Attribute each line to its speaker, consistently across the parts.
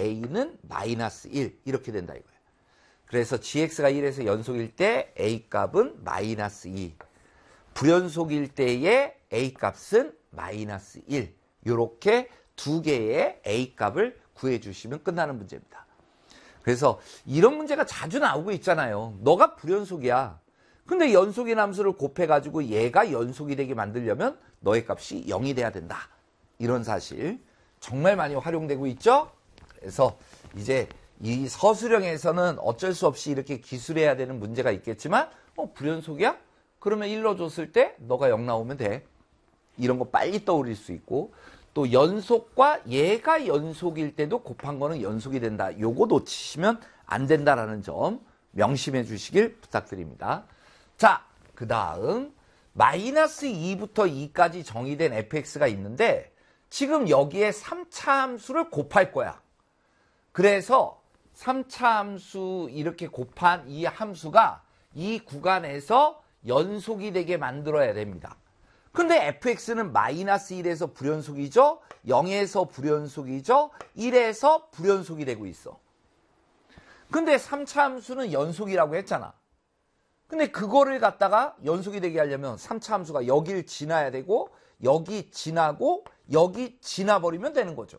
Speaker 1: a는 마이너스 1 이렇게 된다 이거예요. 그래서 gx가 1에서 연속일 때 a 값은 마이너스 2, 불연속일 때의 a 값은 마이너스 1 이렇게 두 개의 a 값을 구해주시면 끝나는 문제입니다. 그래서 이런 문제가 자주 나오고 있잖아요. 너가 불연속이야. 근데 연속인 함수를 곱해가지고 얘가 연속이 되게 만들려면 너의 값이 0이 돼야 된다. 이런 사실 정말 많이 활용되고 있죠. 그래서 이제 이 서술형에서는 어쩔 수 없이 이렇게 기술해야 되는 문제가 있겠지만 불연속이야? 그러면 1로 줬을 때 너가 0 나오면 돼. 이런 거 빨리 떠올릴 수 있고, 또 연속과 얘가 연속일 때도 곱한 거는 연속이 된다. 요거 놓치시면 안 된다라는 점 명심해 주시길 부탁드립니다. 자, 그 다음 마이너스 2부터 2까지 정의된 fx가 있는데 지금 여기에 3차 함수를 곱할 거야. 그래서 3차 함수 이렇게 곱한 이 함수가 이 구간에서 연속이 되게 만들어야 됩니다. 근데 fx는 마이너스 1에서 불연속이죠. 0에서 불연속이죠. 1에서 불연속이 되고 있어. 근데 3차 함수는 연속이라고 했잖아. 근데 그거를 갖다가 연속이 되게 하려면 3차 함수가 여길 지나야 되고 여기 지나고 여기 지나버리면 되는 거죠.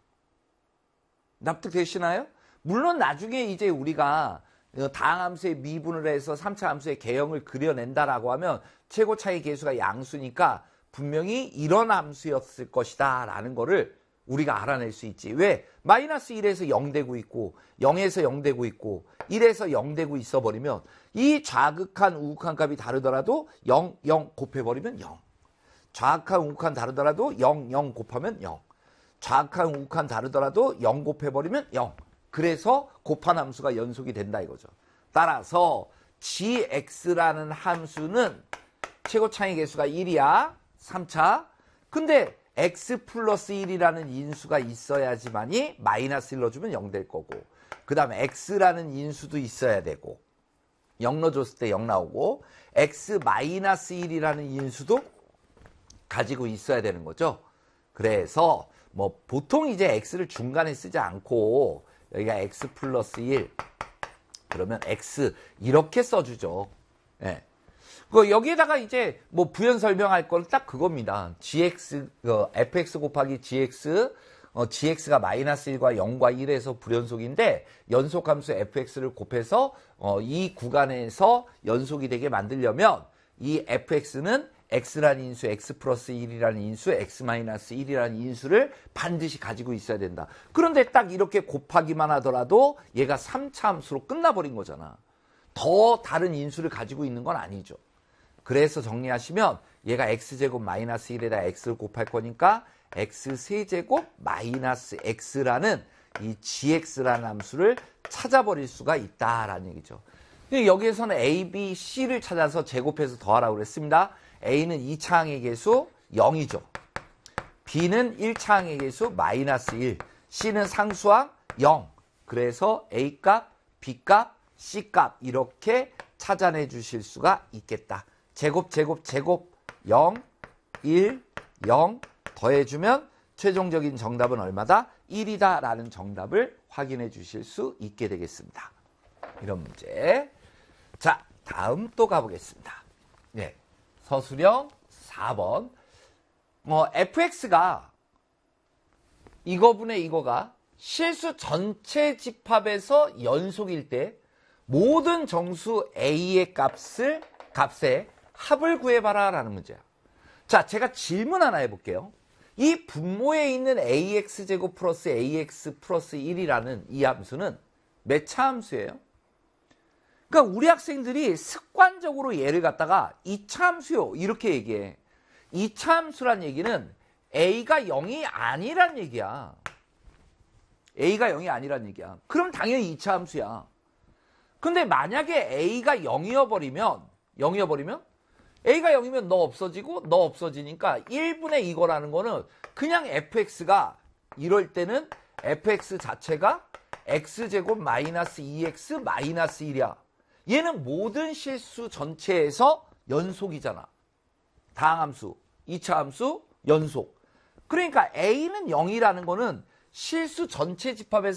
Speaker 1: 납득되시나요? 물론 나중에 이제 우리가 다항함수의 미분을 해서 3차 함수의 개형을 그려낸다라고 하면 최고 차이 계수가 양수니까 분명히 이런 함수였을 것이다 라는 거를 우리가 알아낼 수 있지. 왜? 마이너스 1에서 0 되고 있고 0에서 0 되고 있고 1에서 0 되고 있어버리면 이 좌극한 우극한 값이 다르더라도 0, 0 곱해버리면 0. 좌극한 우극한 다르더라도 0, 0 곱하면 0. 좌극한 우극한 다르더라도 0 곱해버리면 0. 그래서 곱한 함수가 연속이 된다 이거죠. 따라서 gx라는 함수는 최고 차이 계수가 1이야. 3차. 근데 x 플러스 1이라는 인수가 있어야지만이 마이너스 1 넣어주면 0 될 거고, 그 다음에 x라는 인수도 있어야 되고 0 넣어줬을 때 0 나오고 x 마이너스 1이라는 인수도 가지고 있어야 되는 거죠. 그래서 뭐 보통 이제 x를 중간에 쓰지 않고 여기가 x 플러스 1 그러면 x 이렇게 써주죠. 예. 여기에다가 이제 뭐 부연 설명할 건 딱 그겁니다. gx, fx 곱하기 gx, gx가 마이너스 1과 0과 1에서 불연속인데 연속함수 fx를 곱해서 이 구간에서 연속이 되게 만들려면 이 fx는 x라는 인수, x 플러스 1이라는 인수, x 마이너스 1이라는 인수를 반드시 가지고 있어야 된다. 그런데 딱 이렇게 곱하기만 하더라도 얘가 3차 함수로 끝나버린 거잖아. 더 다른 인수를 가지고 있는 건 아니죠. 그래서 정리하시면 얘가 x제곱 마이너스 1에다 x를 곱할 거니까 x세제곱 마이너스 x라는 이 gx라는 함수를 찾아버릴 수가 있다라는 얘기죠. 여기에서는 a, b, c를 찾아서 제곱해서 더하라고 그랬습니다. a는 2차항의 계수 0이죠. b는 1차항의 계수 마이너스 1, c는 상수항 0. 그래서 a값, b값, c값 이렇게 찾아내 주실 수가 있겠다. 제곱, 제곱, 제곱 0, 1, 0 더해주면 최종적인 정답은 얼마다? 1이다 라는 정답을 확인해 주실 수 있게 되겠습니다. 이런 문제. 자, 다음 또 가보겠습니다. 네, 서술형 4번. fx가 이거분의 이거가 실수 전체 집합에서 연속일 때 모든 정수 a의 값에 합을 구해봐라 라는 문제야. 자, 제가 질문 하나 해볼게요. 이 분모에 있는 ax제곱 플러스 ax 플러스 1이라는 이 함수는 몇 차 함수예요? 그러니까 우리 학생들이 습관적으로 얘를 갖다가 2차 함수요 이렇게 얘기해. 2차 함수란 얘기는 a가 0이 아니란 얘기야. a가 0이 아니란 얘기야. 그럼 당연히 2차 함수야. 근데 만약에 a가 0이어버리면 a가 0이면 너 없어지고 너 없어지니까 1분의 이거라는 거는 그냥 fx가 이럴 때는 fx 자체가 x제곱 마이너스 2x 마이너스 1이야. 얘는 모든 실수 전체에서 연속이잖아. 다항함수, 2차 함수, 연속. 그러니까 a는 0이라는 거는 실수 전체 집합에서